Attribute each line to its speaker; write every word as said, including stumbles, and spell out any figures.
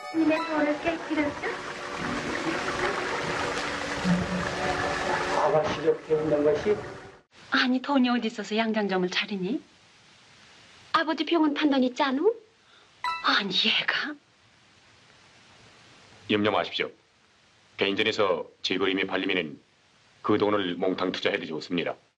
Speaker 1: 님의 돈을 깨뜨렸죠?
Speaker 2: 아가씨 이렇게 있는 것이?
Speaker 3: 아니 돈이 어디 있어서 양장점을 차리니?
Speaker 1: 아버지 병원 판단 있지 않아?
Speaker 3: 아니 얘가?
Speaker 4: 염려 마십시오. 개인전에서 제 그림이 팔리면은 그 돈을 몽탕 투자해도 좋습니다.